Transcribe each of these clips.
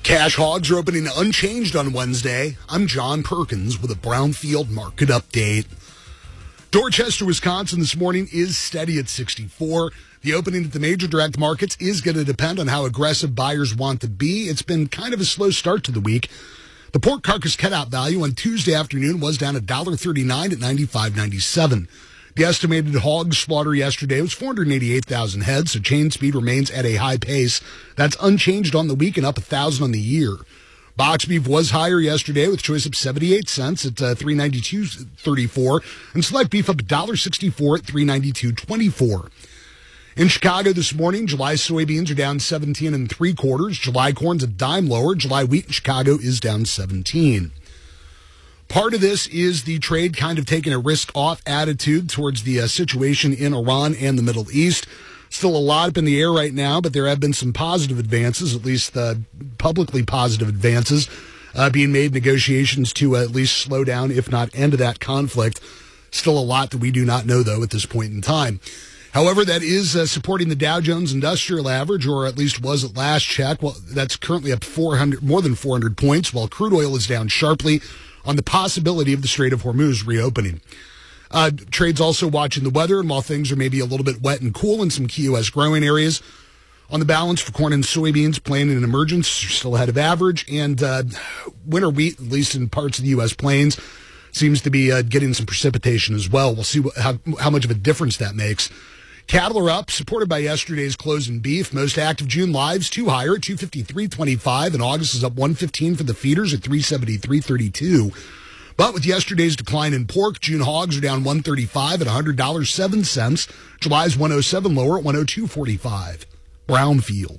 Cash hogs are opening unchanged on Wednesday. I'm John Perkins with a Brownfield market update. Dorchester, Wisconsin this morning is steady at 64. The opening at the major direct markets is going to depend on how aggressive buyers want to be. It's been kind of a slow start to the week. The pork carcass cutout value on Tuesday afternoon was down $1.39 at $95.97. The estimated hog slaughter yesterday was 488,000 heads, so chain speed remains at a high pace. That's unchanged on the week and up 1,000 on the year. Box beef was higher yesterday with choice up 78 cents at $392.34, and select beef up $1.64 at $392.24. In Chicago this morning, July soybeans are down 17 3/4. July corn's a dime lower. July wheat in Chicago is down 17. Part of this is the trade kind of taking a risk-off attitude towards the situation in Iran and the Middle East. Still a lot up in the air right now, but there have been some positive advances, at least publicly positive advances, being made, negotiations to at least slow down, if not end that conflict. Still a lot that we do not know, though, at this point in time. However, that is supporting the Dow Jones Industrial Average, or at least was at last check. Well, that's currently up more than 400 points, while crude oil is down sharply on the possibility of the Strait of Hormuz reopening. Trade's also watching the weather, and while things are maybe a little bit wet and cool in some key U.S. growing areas, on the balance for corn and soybeans, planting and emergence are still ahead of average, and winter wheat, at least in parts of the U.S. plains, seems to be getting some precipitation as well. We'll see how much of a difference that makes. Cattle are up, supported by yesterday's close in beef. Most active June lives, two higher at 253.25, and August is up 115 for the feeders at 373.32. But with yesterday's decline in pork, June hogs are down 135 at $100.07. July's 107 lower at 102.45. Brownfield.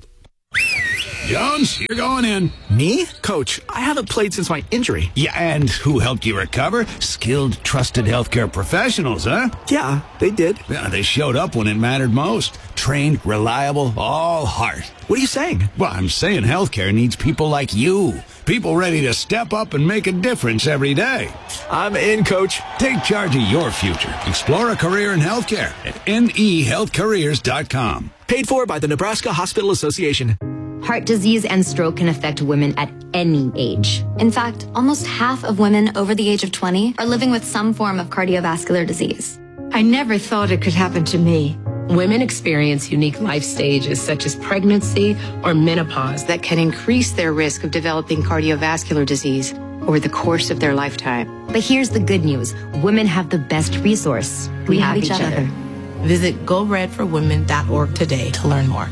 Jones, you're going in. Me? Coach, I haven't played since my injury. Yeah, and who helped you recover? Skilled, trusted healthcare professionals, huh? Yeah, they did. Yeah, they showed up when it mattered most. Trained, reliable, all heart. What are you saying? Well, I'm saying healthcare needs people like you. People ready to step up and make a difference every day. I'm in, Coach. Take charge of your future. Explore a career in healthcare at nehealthcareers.com. Paid for by the Nebraska Hospital Association. Heart disease and stroke can affect women at any age. In fact, almost half of women over the age of 20 are living with some form of cardiovascular disease. I never thought it could happen to me. Women experience unique life stages such as pregnancy or menopause that can increase their risk of developing cardiovascular disease over the course of their lifetime. But here's the good news. Women have the best resource. We have each other. Visit GoRedForWomen.org today to learn more.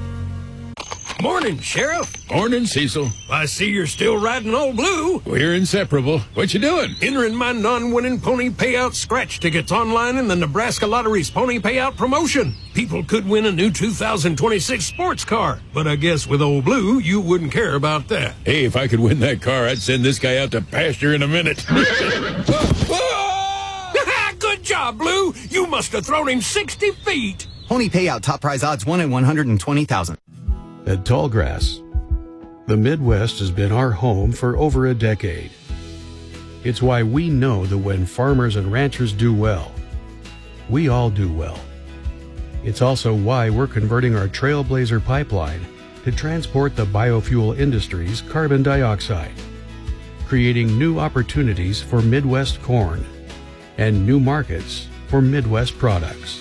Morning, Sheriff. Morning, Cecil. I see you're still riding Old Blue. We're inseparable. What you doing? Entering my non-winning pony payout scratch tickets online in the Nebraska Lottery's pony payout promotion. People could win a new 2026 sports car, but I guess with Old Blue, you wouldn't care about that. Hey, if I could win that car, I'd send this guy out to pasture in a minute. Good job, Blue. You must have thrown him 60 feet. Pony payout top prize odds 1 in 120,000. At Tallgrass, the Midwest has been our home for over a decade. It's why we know that when farmers and ranchers do well, we all do well. It's also why we're converting our Trailblazer pipeline to transport the biofuel industry's carbon dioxide, creating new opportunities for Midwest corn and new markets for Midwest products.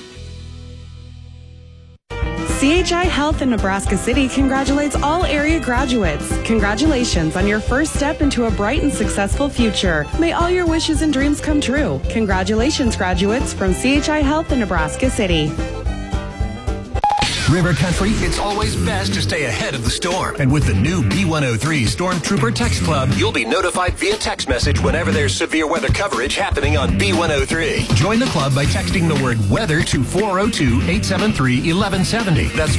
CHI Health in Nebraska City congratulates all area graduates. Congratulations on your first step into a bright and successful future. May all your wishes and dreams come true. Congratulations, graduates from CHI Health in Nebraska City. River Country, it's always best to stay ahead of the storm. And with the new B103 Stormtrooper Text Club, you'll be notified via text message whenever there's severe weather coverage happening on B103. Join the club by texting the word weather to 402-873-1170. That's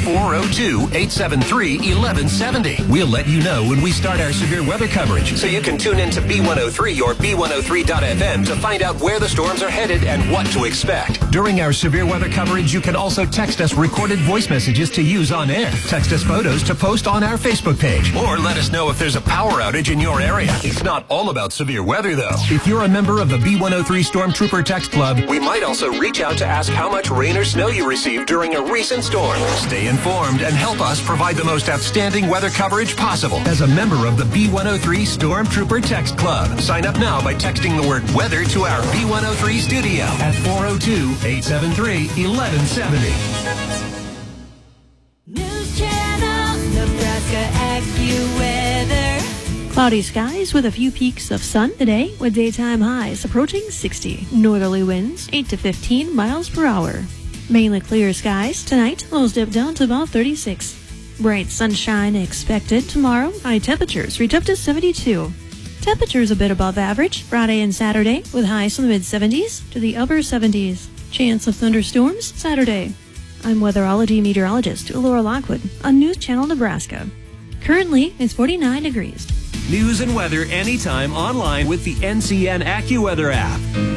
402-873-1170. We'll let you know when we start our severe weather coverage, so you can tune in to B103 or B103.FM to find out where the storms are headed and what to expect. During our severe weather coverage, you can also text us recorded voice messages messages to use on air. Text us photos to post on our Facebook page. Or let us know if there's a power outage in your area. It's not all about severe weather, though. If you're a member of the B103 Stormtrooper Text Club, we might also reach out to ask how much rain or snow you received during a recent storm. Stay informed and help us provide the most outstanding weather coverage possible as a member of the B103 Stormtrooper Text Club. Sign up now by texting the word weather to our B103 studio at 402-873-1170. News Channel, Nebraska AccuWeather. Cloudy skies with a few peaks of sun today with daytime highs approaching 60. Northerly winds 8 to 15 miles per hour. Mainly clear skies tonight, lows dip down to about 36. Bright sunshine expected tomorrow. High temperatures reach up to 72. Temperatures a bit above average Friday and Saturday with highs from the mid-70s to the upper 70s. Chance of thunderstorms Saturday. I'm weatherology meteorologist Laura Lockwood on News Channel Nebraska. Currently, it's 49 degrees. News and weather anytime online with the NCN AccuWeather app.